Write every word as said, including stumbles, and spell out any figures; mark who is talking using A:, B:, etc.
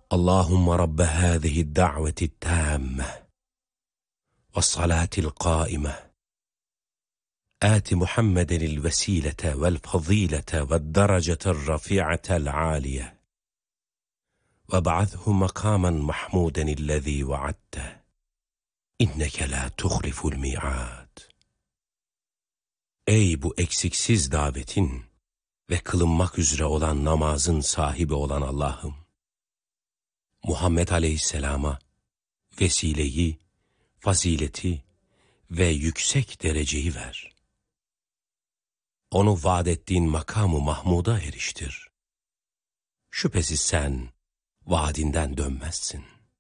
A: اللهم رب هذه الدعوة التامة والصلاة القائمة آت محمد الوسيلة والفضيلة والدرجة الرفيعة العالية وابعثه مقاما محمودا الذي وعدته إنك لا تخلف الميعاد. Ey bu eksiksiz davetin ve kılınmak üzere olan namazın sahibi olan Allah'ım, Muhammed Aleyhisselam'a vesileyi, fazileti ve yüksek dereceyi ver. Onu vaad ettiğin makamı Mahmud'a eriştir. Şüphesiz sen vaadinden dönmezsin.